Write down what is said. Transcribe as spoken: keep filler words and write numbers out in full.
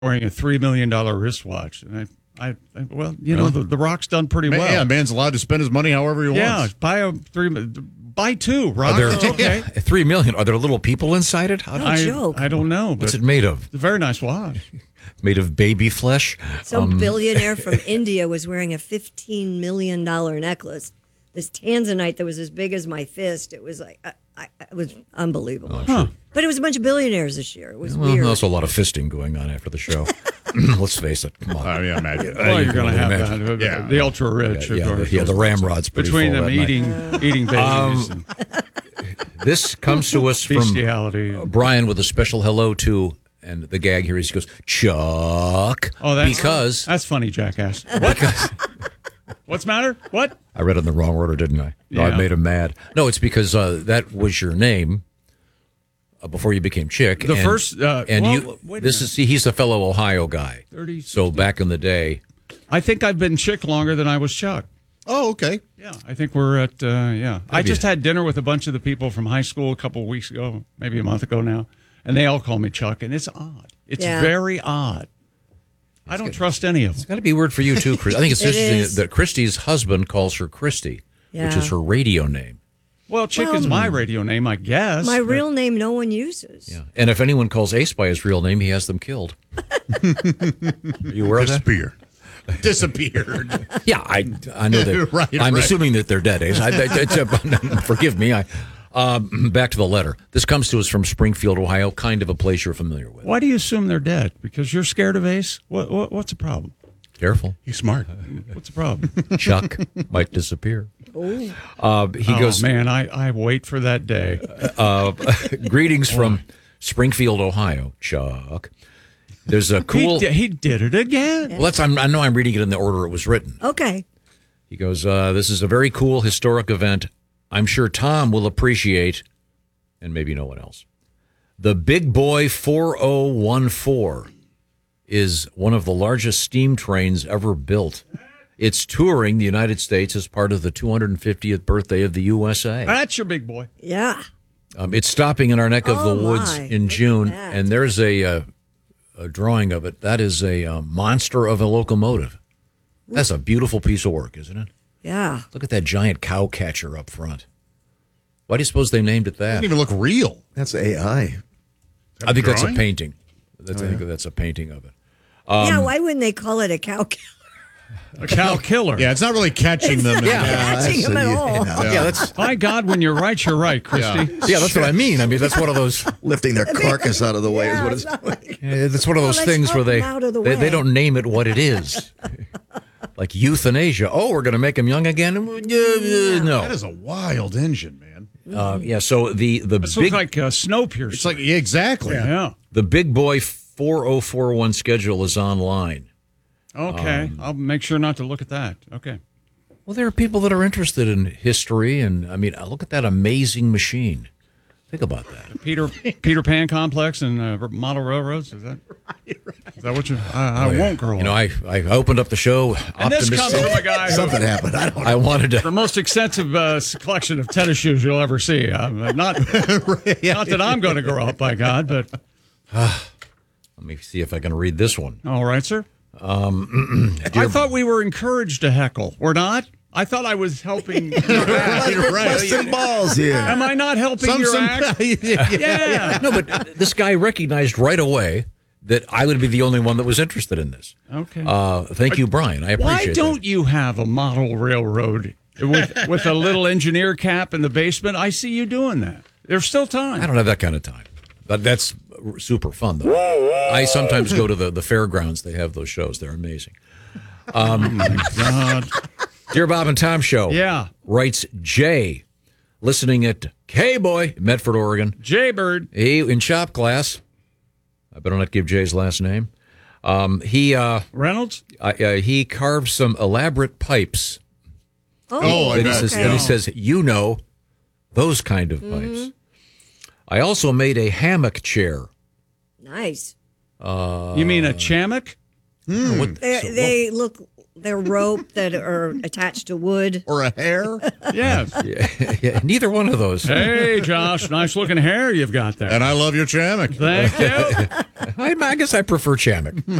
wearing a three million dollar wristwatch, and I, I, I well, you know, the, the Rock's done pretty Man, well. Yeah, man's allowed to spend his money however he yeah, wants. buy a three, buy two. Rock, Are there, it's okay. Three million. Are there little people inside it? How No do- I, joke. I don't know. What's but it made of? It's a very nice watch. Made of baby flesh? Some Um, billionaire from India was wearing a fifteen million dollars necklace. This tanzanite that was as big as my fist. It was like, I, I, it was unbelievable. Huh. But it was a bunch of billionaires this year. It was Well, weird. there's also a lot of fisting going on after the show. Let's face it. Come on. I mean, imagine. Well, you're going to have imagine. that. Yeah. The ultra rich, Yeah, of yeah, course. the, yeah, the ramrod's pretty Between full them that night. eating, eating babies Um, and This comes to us from bestiality. Brian with a special hello to, and the gag here is he goes, Chuck. Oh, that's because that's funny, jackass. What? What's the matter? What? I read it in the wrong order, didn't I? No, I Yeah. made him mad. No, it's because uh, that was your name uh, before you became Chick. The and, first, uh, and well, you. wait a This minute. is see, he's a fellow Ohio guy. thirty, So back in the day, I think I've been Chick longer than I was Chuck. Oh, okay. Yeah, I think we're at, uh, yeah. I just had dinner with a bunch of the people from high school a couple of weeks ago, maybe a month ago now, and they all call me Chuck, and it's odd. It's Yeah. very odd. I don't trust any of it's them. got to be weird for you too, Chris. I think it's It interesting is. that Christy's husband calls her Christy, which Yeah. is her radio name. Well, Chick Well, is my radio name, I guess. My but- real name no one uses. Yeah. And if anyone calls Ace by his real name, he has them killed. Are you aware of that? Disappeared. Disappeared. Yeah, I I know that. Right, I'm right. assuming that they're dead. Ace. I, I, it's, uh, forgive me. I um, back to the letter. This comes to us from Springfield, Ohio. Kind of a place you're familiar with. Why do you assume they're dead? Because you're scared of Ace? What, what What's the problem? Careful, He's smart. What's the problem? Chuck might disappear. Uh, he oh, goes. man, I, I wait for that day. Uh, greetings from Springfield, Ohio, Chuck. There's a cool. He, di- he did it again. Well, that's. I'm, I know I'm reading it in the order it was written. Okay. He goes, uh, this is a very cool historic event. I'm sure Tom will appreciate, and maybe no one else. The Big Boy four oh one four is one of the largest steam trains ever built. It's touring the United States as part of the two hundred fiftieth birthday of the U S A. That's your big boy. Yeah. Um, it's stopping in our neck of Oh, the woods my. in Look at June, that. and there's a, uh, a drawing of it. That is a uh, monster of a locomotive. That's a beautiful piece of work, isn't it? Yeah. Look at that giant cow catcher up front. Why do you suppose they named it that? Doesn't even look real. That's A I. I think that's a drawing? painting. That's, I think that's a painting of it. yeah, why wouldn't they call it a cow killer? A cow killer. Yeah, it's not really catching them. Yeah. Yeah. Catching them at all. Yeah, that's By God, when you're right, you're right, Christy. yeah, that's what I mean. I mean, that's one of those. Lifting their carcass out of the way is what it's Yeah, doing. Yeah, that's one of those let's things where help they them out of the they, they way. don't name it what it is. Like euthanasia. Oh, we're going to make him young again? Uh, No. That is a wild engine, man. Uh, yeah. So the the This big looks like uh, Snowpiercer. It's like, yeah, exactly. yeah. the Big Boy four oh four one schedule is online. Okay, Um, I'll make sure not to look at that. Okay. Well, there are people that are interested in history, and I mean, look at that amazing machine. Think about that. Peter Peter Pan complex and uh, model railroads. Is that is that what you? I, I Oh, yeah. won't grow You know, up. I I opened up the show. And this comes optimistic. from a guy who Something happened. I don't know. I wanted the to. most extensive uh, collection of tennis shoes you'll ever see. I'm not not that I'm going to grow up, by God, but Let me see if I can read this one. all right, sir. Um, I thought we were encouraged to heckle. We're not. I thought I was helping. Your act. You're right. Busting balls here. Am I not helping Some, your some, act? yeah. Yeah. No, but this guy recognized right away that I would be the only one that was interested in this. Okay. Uh, thank you, Brian. I appreciate Why don't you have a model railroad with with a little engineer cap in the basement? I see you doing that. There's still that. I time. don't have that kind of time. But that's super fun, though. I sometimes go to the, the fairgrounds. They have those shows. They're amazing. Um, God. Dear Bob and Tom Show. Yeah. Writes Jay, listening at K-Boy, Medford, Oregon. Jaybird. He in shop class. I better not give Jay's last name. Um, he uh, Reynolds? uh, uh, he carved some elaborate pipes. Oh, I Then he, bet. says, okay. then he says, you know, those kind of pipes. I also made a hammock chair. Nice. Uh, You mean a chammock? what- They, so- they look they're rope that are attached to wood. Or a hair. Yes. Yeah, yeah, neither one of those. Hey, Josh, nice looking hair you've got there. And I love your Chamek. Thank you. I, I guess I prefer Chamek.